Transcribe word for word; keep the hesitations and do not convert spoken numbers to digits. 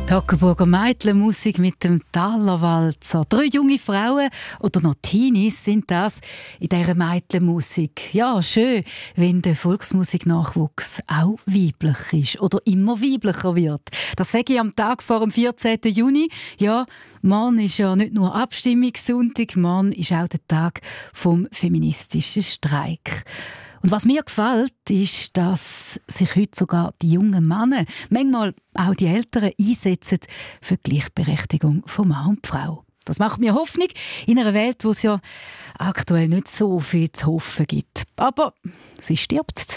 Toggenburger Meitler-Musik mit dem Talerwalzer. Drei junge Frauen oder noch Teenies sind das in dieser Meitler-Musik. Ja, schön, wenn der Volksmusiknachwuchs auch weiblich ist oder immer weiblicher wird. Das sage ich am Tag vor dem vierzehnten Juni. Ja, morgen ist ja nicht nur Abstimmungssonntag, morgen ist auch der Tag vom feministischen Streik. Und was mir gefällt, ist, dass sich heute sogar die jungen Männer, manchmal auch die Älteren, einsetzen für die Gleichberechtigung von Mann und Frau. Das macht mir Hoffnung in einer Welt, wo es ja aktuell nicht so viel zu hoffen gibt. Aber sie stirbt